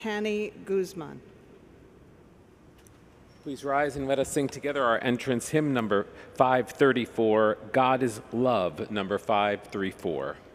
Hanny Guzman. Please rise and let us sing together our entrance hymn number 534, God is Love, number 534.